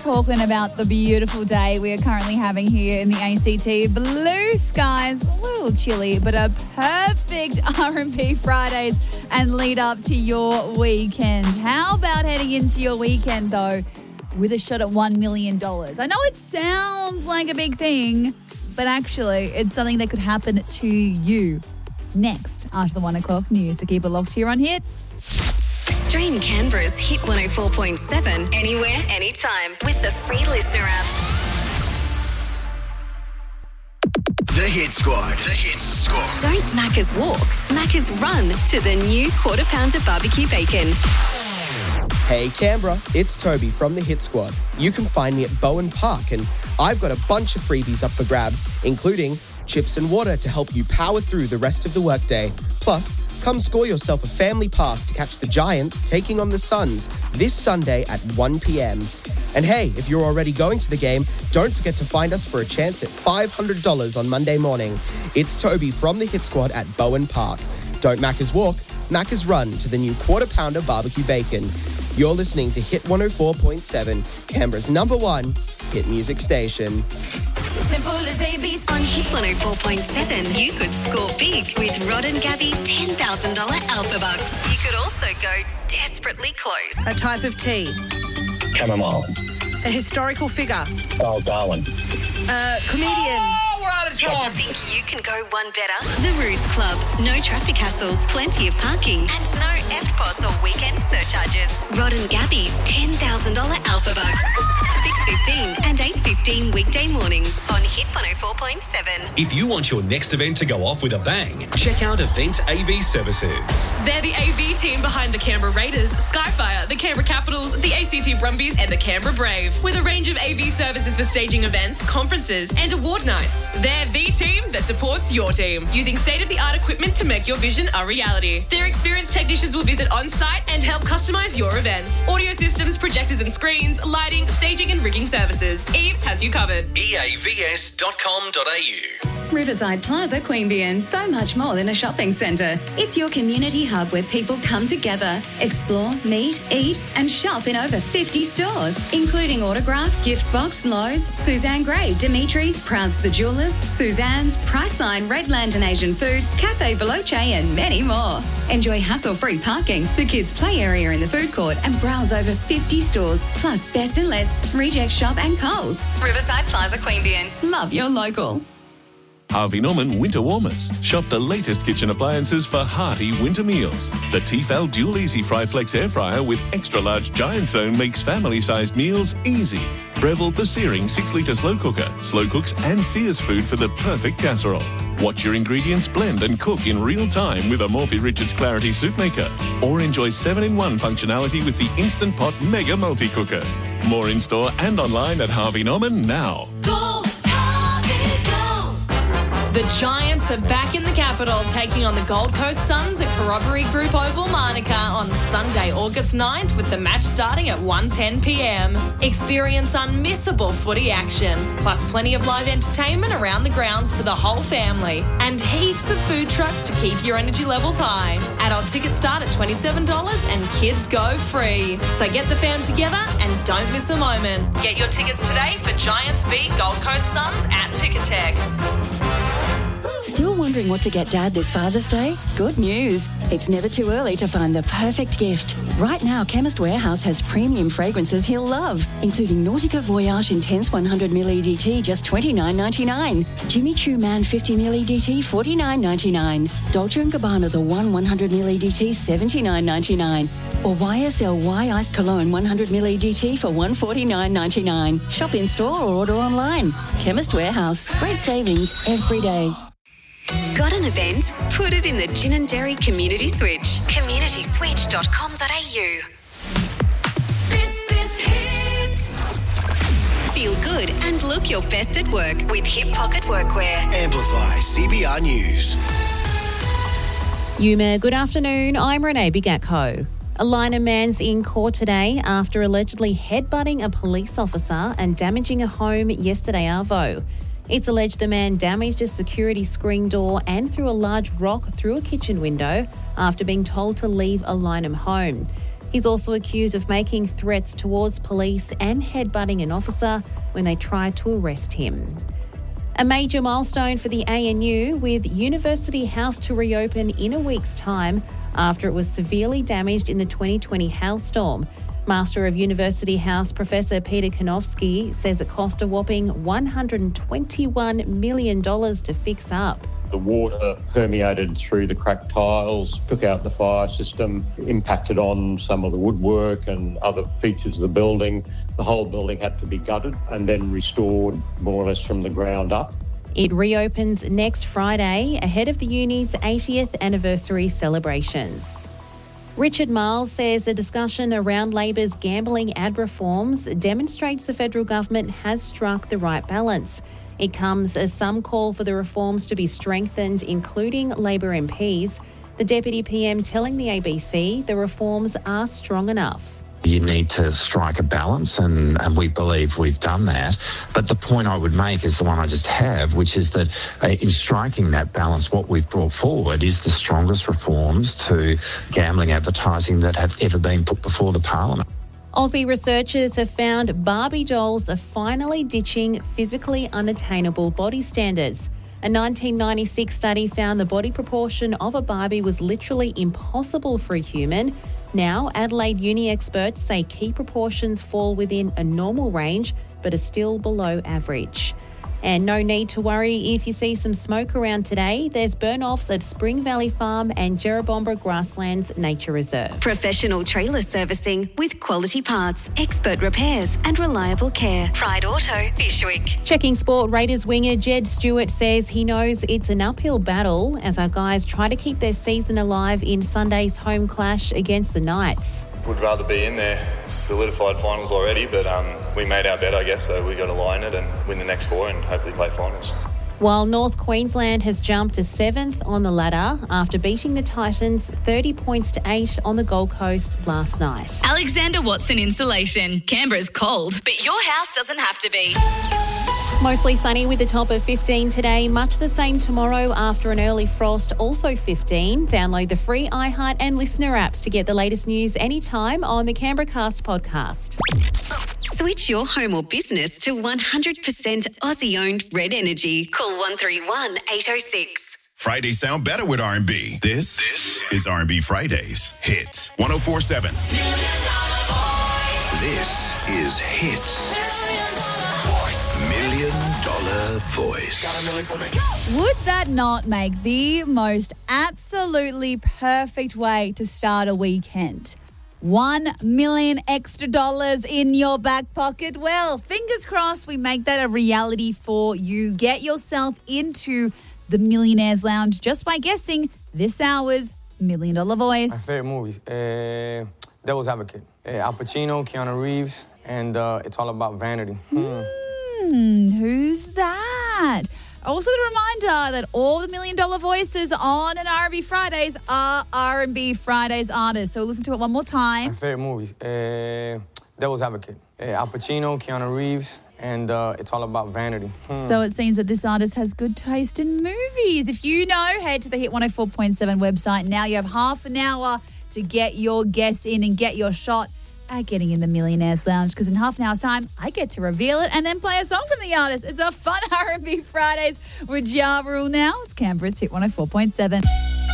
talking about the beautiful day we are currently having here in the ACT. Blue skies, a little chilly, but a perfect R&B Fridays and lead up to your weekend. How about heading into your weekend, though, with a shot at $1 million? I know it sounds like a big thing, but actually it's something that could happen to you. Next, after the 1 o'clock news. So keep it locked here on Hit. Stream Canberra's Hit 104.7 anywhere, anytime with the free Listener app. The Hit Squad. The Hit Squad. Don't Macca's walk, Macca's run to the new Quarter Pounder barbecue bacon. Hey Canberra, it's Toby from the Hit Squad. You can find me at Bowen Park and I've got a bunch of freebies up for grabs, including chips and water to help you power through the rest of the workday. Plus, come score yourself a family pass to catch the Giants taking on the Suns this Sunday at 1 p.m. And hey, if you're already going to the game, don't forget to find us for a chance at $500 on Monday morning. It's Toby from the Hit Squad at Bowen Park. Don't Macca's walk, Macca's run to the new Quarter Pounder barbecue bacon. You're listening to Hit 104.7, Canberra's #1 hit music station. Simple as ABC. On Hit 104.7, you could score big with Rod and Gabby's $10,000 Alpha Bucks. You could also go desperately close. A type of tea. Chamomile. A historical figure. Oh, Darwin. A comedian. We're out of time. Think you can go one better? The Ruse Club. No traffic hassles, plenty of parking, and no EFTPOS or weekend surcharges. Rod and Gabby's $10,000 Alpha Bucks. 6:15 and 8:15 weekday mornings on Hit 104.7. If you want your next event to go off with a bang, check out Event AV Services. They're the AV team behind the Canberra Raiders, Skyfire, the Canberra Capitals, the ACT Brumbies, and the Canberra Brave. With a range of AV services for staging events, conferences, and award nights. They're the team that supports your team, using state-of-the-art equipment to make your vision a reality. Their experienced technicians will visit on-site and help customise your event. Audio systems, projectors and screens, lighting, staging and rigging services. Eves has you covered. eavs.com.au. Riverside Plaza, Queanbeyan, so much more than a shopping centre. It's your community hub where people come together, explore, meet, eat and shop in over 50 stores, including Autograph, Giftbox, Lowe's, Suzanne Gray, Dimitri's, Prouds the Jewellers, Suzanne's, Priceline, Redland and Asian Food, Cafe Veloce and many more. Enjoy hassle-free parking, the kids' play area in the food court and browse over 50 stores, plus Best and Less, Reject Shop and Coles. Riverside Plaza, Queanbeyan. Love your local. Harvey Norman Winter Warmers. Shop the latest kitchen appliances for hearty winter meals. The Tefal Dual Easy Fry Flex Air Fryer with extra large giant zone makes family-sized meals easy. Breville the Searing 6-litre slow cooker. Slow cooks and sears food for the perfect casserole. Watch your ingredients blend and cook in real time with a Morphy Richards Clarity Soup Maker. Or enjoy 7-in-1 functionality with the Instant Pot Mega Multi-Cooker. More in-store and online at Harvey Norman now. The Giants are back in the capital, taking on the Gold Coast Suns at Corroboree Group Oval, Manuka on Sunday, August 9th, with the match starting at 1:10 p.m. Experience unmissable footy action, plus plenty of live entertainment around the grounds for the whole family, and heaps of food trucks to keep your energy levels high. Adult tickets start at $27 and kids go free. So get the fam together and don't miss a moment. Get your tickets today for Giants v Gold Coast Suns at Ticketek. Still wondering what to get Dad this Father's Day? Good news. It's never too early to find the perfect gift. Right now, Chemist Warehouse has premium fragrances he'll love, including Nautica Voyage Intense 100ml EDT, just $29.99. Jimmy Choo Man 50ml EDT, $49.99. Dolce & Gabbana The One 100ml EDT, $79.99. Or YSL Iced Cologne 100ml EDT for $149.99. Shop in store or order online. Chemist Warehouse. Great savings every day. Got an event? Put it in the Gin and Dairy Community Switch. communityswitch.com.au. This is Hit. Feel good and look your best at work with Hip Pocket Workwear. Amplify CBR News. Yuma, good afternoon. I'm Renee Bigatko. A Liner man's in court today after allegedly headbutting a police officer and damaging a home yesterday arvo. It's alleged the man damaged a security screen door and threw a large rock through a kitchen window after being told to leave a Lyneham home. He's also accused of making threats towards police and headbutting an officer when they tried to arrest him. A major milestone for the ANU, with University House to reopen in a week's time after it was severely damaged in the 2020 hailstorm. Master of University House Professor Peter Konofsky says it cost a whopping $121 million to fix up. The water permeated through the cracked tiles, took out the fire system, impacted on some of the woodwork and other features of the building. The whole building had to be gutted and then restored more or less from the ground up. It reopens next Friday ahead of the uni's 80th anniversary celebrations. Richard Marles says the discussion around Labor's gambling ad reforms demonstrates the federal government has struck the right balance. It comes as some call for the reforms to be strengthened, including Labor MPs. The Deputy PM telling the ABC the reforms are strong enough. You need to strike a balance, and we believe we've done that. But the point I would make is the one I just have, which is that in striking that balance, what we've brought forward is the strongest reforms to gambling advertising that have ever been put before the Parliament. Aussie researchers have found Barbie dolls are finally ditching physically unattainable body standards. A 1996 study found the body proportion of a Barbie was literally impossible for a human. Now, Adelaide Uni experts say key proportions fall within a normal range but are still below average. And no need to worry if you see some smoke around today. There's burn-offs at Spring Valley Farm and Jerrabomba Grasslands Nature Reserve. Professional trailer servicing with quality parts, expert repairs and reliable care. Pride Auto, Fishwick. Checking sport, Raiders winger Jed Stewart says he knows it's an uphill battle as our guys try to keep their season alive in Sunday's home clash against the Knights. Would rather be in there. Solidified finals already, but we made our bet, I guess, so we got to line it and win the next four and hopefully play finals. While North Queensland has jumped to 7th on the ladder after beating the Titans 30 points to 8 on the Gold Coast last night. Alexander Watson Insulation. Canberra's cold, but your house doesn't have to be. Mostly sunny with a top of 15 today. Much the same tomorrow after an early frost, also 15. Download the free iHeart and Listener apps to get the latest news anytime on the Canberra Cast podcast. Switch your home or business to 100% Aussie-owned Red Energy. Call 131 806. Fridays sound better with R&B. This is R&B Fridays. Hits 104.7. This is Hits. $1 Million Voice. Would that not make the most absolutely perfect way to start a weekend? $1 million extra in your back pocket. Well, fingers crossed we make that a reality for you. Get yourself into the Millionaires Lounge just by guessing this hour's $1 Million Voice. My favorite movies, Devil's Advocate, Al Pacino, Keanu Reeves, and it's all about vanity. Who's that? Also, the reminder that all the $1 Million Voices on an R&B Fridays are R&B Fridays artists. So listen to it one more time. My favorite movies, Devil's Advocate, Al Pacino, Keanu Reeves, and it's all about vanity. So it seems that this artist has good taste in movies. If you know, head to the Hit 104.7 website. Now you have half an hour to get your guess in and get your shot at getting in the Millionaires Lounge, because in half an hour's time, I get to reveal it and then play a song from the artist. It's a fun R&B Fridays with Ja Rule now. It's Canberra's Hit 104.7.